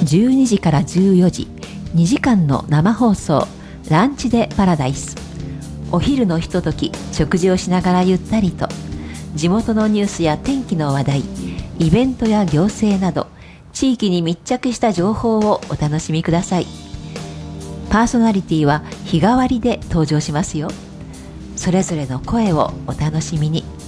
12時から14時、2時間の生放送、ランチでパラダイス。お昼のひととき、食事をしながらゆったりと、地元のニュースや天気の話題、イベントや行政など、地域に密着した情報をお楽しみください。パーソナリティは日替わりで登場しますよ。それぞれの声をお楽しみに。